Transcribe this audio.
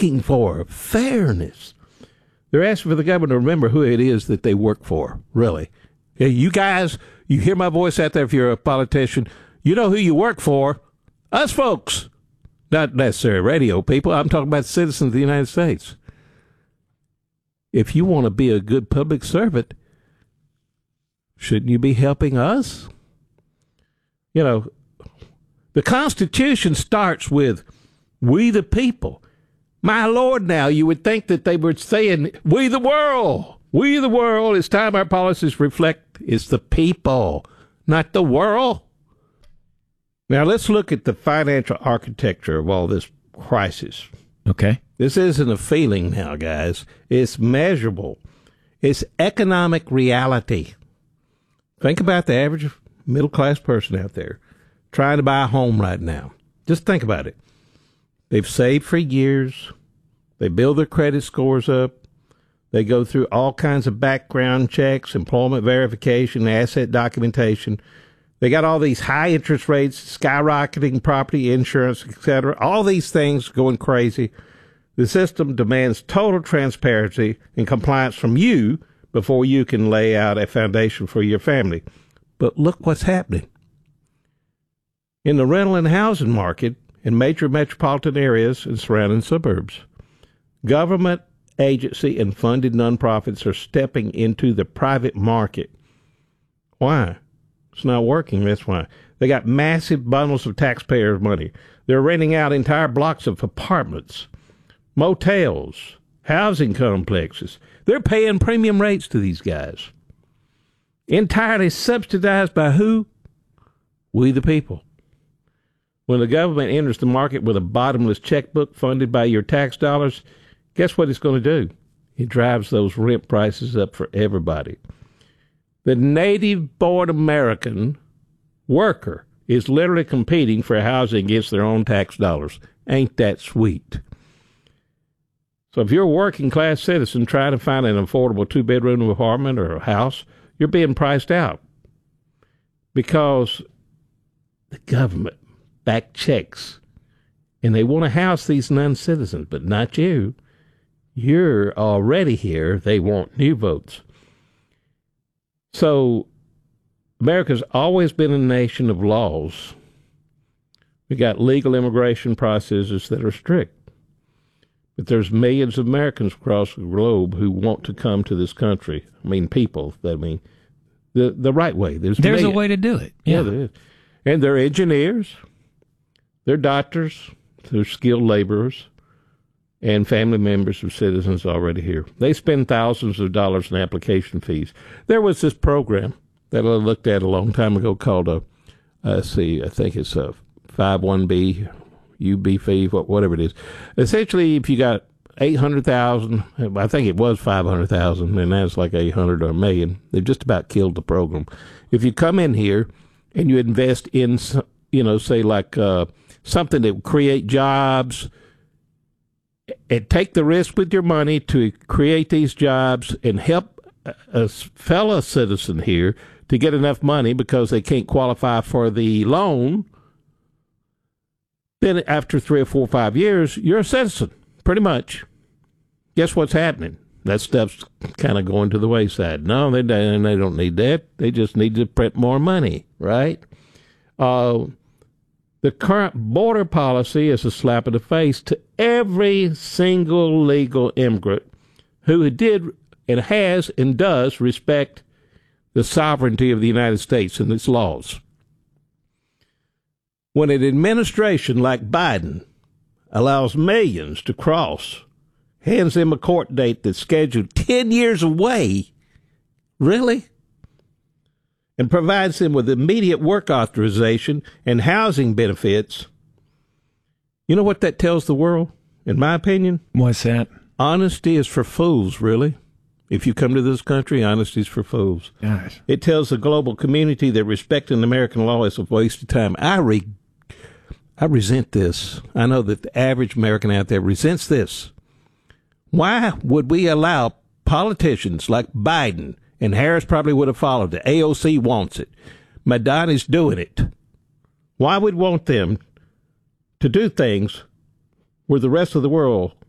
asking for fairness. They're asking for the government to remember who it is that they work for, really. Hey, you guys, you hear my voice out there if you're a politician. You know who you work for. Us folks. Not necessarily radio people. I'm talking about citizens of the United States. If you want to be a good public servant, shouldn't you be helping us? You know, the Constitution starts with we the people. My Lord, now, you would think that they were saying, we the world. We the world. It's time our policies reflect it's the people, not the world. Now, let's look at the financial architecture of all this crisis. Okay. This isn't a feeling now, guys. It's measurable. It's economic reality. Think about the average middle-class person out there trying to buy a home right now. Just think about it. They've saved for years. They build their credit scores up. They go through all kinds of background checks, employment verification, asset documentation. They got all these high interest rates, skyrocketing property insurance, etc. All these things going crazy. The system demands total transparency and compliance from you before you can lay out a foundation for your family. But look what's happening. In the rental and housing market in major metropolitan areas and surrounding suburbs, government, agency, and funded nonprofits are stepping into the private market. Why? It's not working, that's why. They got massive bundles of taxpayers' money. They're renting out entire blocks of apartments, motels, housing complexes. They're paying premium rates to these guys. Entirely subsidized by who? We the people. When the government enters the market with a bottomless checkbook funded by your tax dollars, guess what it's going to do? It drives those rent prices up for everybody. The native-born American worker is literally competing for housing against their own tax dollars. Ain't that sweet? So if you're a working-class citizen trying to find an affordable two-bedroom apartment or a house, you're being priced out because the government back checks, and they want to house these non-citizens, but not you. You're already here. They want new votes. So America's always been a nation of laws. We got legal immigration processes that are strict. But there's millions of Americans across the globe who want to come to this country. I mean, people. I mean, the right way. There's a way to do it. Yeah, there is. And they're engineers. They're doctors. They're skilled laborers. And family members of citizens already here. They spend thousands of dollars in application fees. There was this program that I looked at a long time ago called I think it's a 51B, UB fee, whatever it is. Essentially, if you got 800,000, I think it was 500,000, and that's like 800 or a million. They've just about killed the program. If you come in here and you invest in, say like something that would create jobs, and take the risk with your money to create these jobs and help a fellow citizen here to get enough money because they can't qualify for the loan, then after 3 or 4 or 5 years, you're a citizen, pretty much. Guess what's happening? That stuff's kind of going to the wayside. No, they don't need that. They just need to print more money, right? The current border policy is a slap in the face to every single legal immigrant who did and has and does respect the sovereignty of the United States and its laws. When an administration like Biden allows millions to cross, hands them a court date that's scheduled 10 years away, really? And provides them with immediate work authorization and housing benefits, you know what that tells the world, in my opinion? What's that? Honesty is for fools, really. If you come to this country, honesty is for fools. Gosh. It tells the global community that respecting American law is a waste of time. I resent this. I know that the average American out there resents this. Why would we allow politicians like Biden, and Harris probably would have followed it. AOC wants it. Madonna's doing it. Why would we want them to do things where the rest of the world